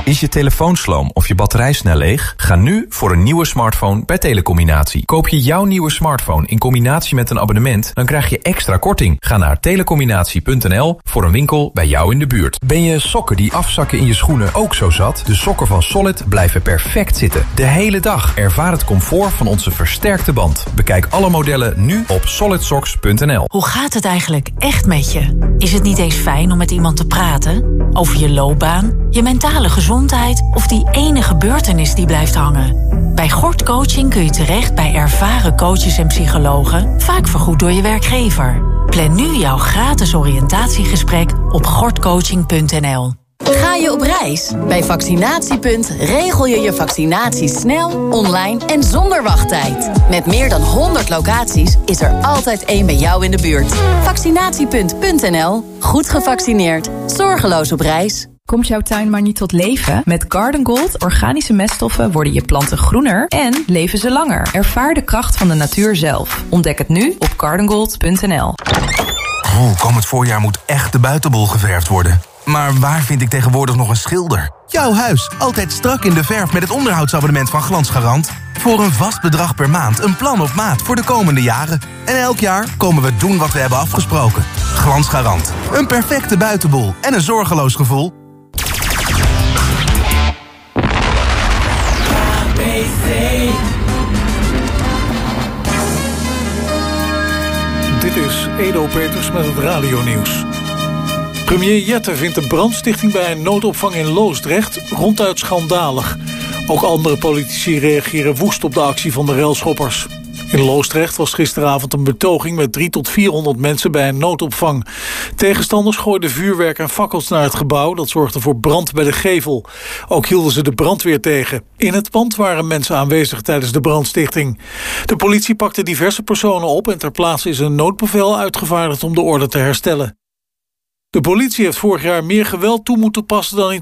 Is je telefoon sloom of je batterij snel leeg? Ga nu voor een nieuwe smartphone bij Telecombinatie. Koop je jouw nieuwe smartphone in combinatie met een abonnement, dan krijg je extra korting. Ga naar telecombinatie.nl voor een winkel bij jou in de buurt. Ben je sokken die afzakken in je schoenen ook zo zat? De sokken van Solid blijven perfect zitten. De hele dag. Ervaar het comfort van onze versterkte band. Bekijk alle modellen nu op solidsocks.nl. Hoe gaat het eigenlijk echt met je? Is het niet eens fijn om met iemand te praten? Over je loopbaan, je mentale gezondheid of die ene gebeurtenis die blijft hangen? Bij Gort Coaching kun je terecht bij ervaren coaches en psychologen, vaak vergoed door je werkgever. Plan nu jouw gratis oriëntatiegesprek op gortcoaching.nl. Ga je op reis? Bij Vaccinatiepunt regel je je vaccinatie snel, online en zonder wachttijd. Met meer dan 100 locaties is er altijd één bij jou in de buurt. Vaccinatiepunt.nl. Goed gevaccineerd. Zorgeloos op reis. Komt jouw tuin maar niet tot leven? Met Garden Gold organische meststoffen worden je planten groener en leven ze langer. Ervaar de kracht van de natuur zelf. Ontdek het nu op gardengold.nl. Komend voorjaar moet echt de buitenbol geverfd worden. Maar waar vind ik tegenwoordig nog een schilder? Jouw huis, altijd strak in de verf met het onderhoudsabonnement van Glansgarant. Voor een vast bedrag per maand, een plan op maat voor de komende jaren. En elk jaar komen we doen wat we hebben afgesproken. Glansgarant, een perfecte buitenbol en een zorgeloos gevoel. Dit is Edo Peters met het radionieuws. Premier Jette vindt de brandstichting bij een noodopvang in Loosdrecht ronduit schandalig. Ook andere politici reageren woest op de actie van de relschoppers. In Loosdrecht was gisteravond een betoging met 300 tot 400 mensen bij een noodopvang. Tegenstanders gooiden vuurwerk en fakkels naar het gebouw. Dat zorgde voor brand bij de gevel. Ook hielden ze de brandweer tegen. In het pand waren mensen aanwezig tijdens de brandstichting. De politie pakte diverse personen op en ter plaatse is een noodbevel uitgevaardigd om de orde te herstellen. De politie heeft vorig jaar meer geweld toe moeten passen dan in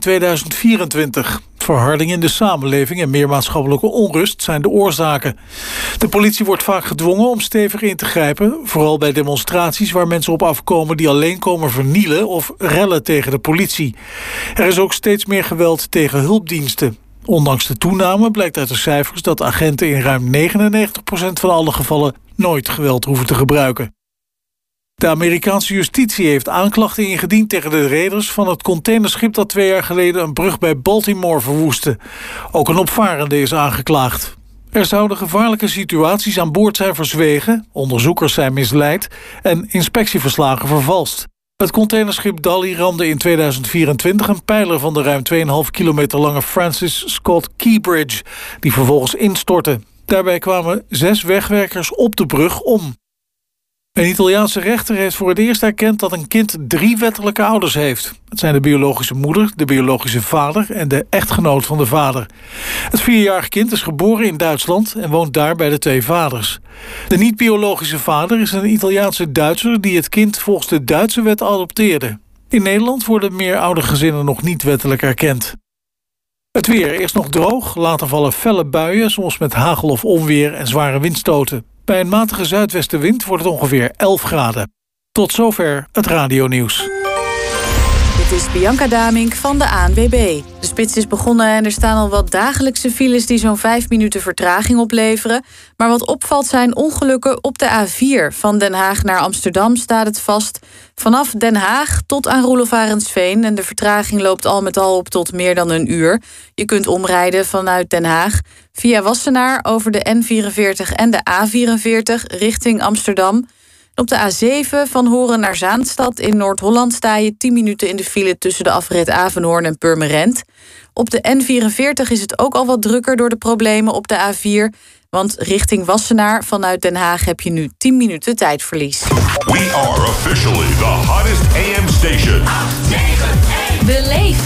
2024. Verharding in de samenleving en meer maatschappelijke onrust zijn de oorzaken. De politie wordt vaak gedwongen om stevig in te grijpen, vooral bij demonstraties waar mensen op afkomen die alleen komen vernielen of rellen tegen de politie. Er is ook steeds meer geweld tegen hulpdiensten. Ondanks de toename blijkt uit de cijfers dat agenten in ruim 99% van alle gevallen nooit geweld hoeven te gebruiken. De Amerikaanse justitie heeft aanklachten ingediend tegen de reders van het containerschip dat 2 jaar geleden een brug bij Baltimore verwoestte. Ook een opvarende is aangeklaagd. Er zouden gevaarlijke situaties aan boord zijn verzwegen, onderzoekers zijn misleid en inspectieverslagen vervalst. Het containerschip Dali ramde in 2024 een pijler van de ruim 2,5 kilometer lange Francis Scott Key Bridge, die vervolgens instortte. Daarbij kwamen 6 wegwerkers op de brug om. Een Italiaanse rechter heeft voor het eerst erkend dat een kind 3 wettelijke ouders heeft. Het zijn de biologische moeder, de biologische vader en de echtgenoot van de vader. Het 4-jarige kind is geboren in Duitsland en woont daar bij de 2 vaders. De niet-biologische vader is een Italiaanse Duitser die het kind volgens de Duitse wet adopteerde. In Nederland worden meeroudergezinnen nog niet wettelijk erkend. Het weer, eerst nog droog, later vallen felle buien, soms met hagel of onweer en zware windstoten. Bij een matige zuidwestenwind wordt het ongeveer 11 graden. Tot zover het radionieuws. Dit is Bianca Damink van de ANWB. De spits is begonnen en er staan al wat dagelijkse files die zo'n 5 minuten vertraging opleveren. Maar wat opvalt zijn ongelukken op de A4. Van Den Haag naar Amsterdam staat het vast. Vanaf Den Haag tot aan Roelof Arendsveen. En de vertraging loopt al met al op tot meer dan een uur. Je kunt omrijden vanuit Den Haag via Wassenaar over de N44 en de A44 richting Amsterdam. Op de A7 van Horen naar Zaanstad in Noord-Holland sta je 10 minuten in de file tussen de afrit Avenhoorn en Purmerend. Op de N44 is het ook al wat drukker door de problemen op de A4. Want richting Wassenaar vanuit Den Haag heb je nu 10 minuten tijdverlies. We are officially the hottest AM station. Beleef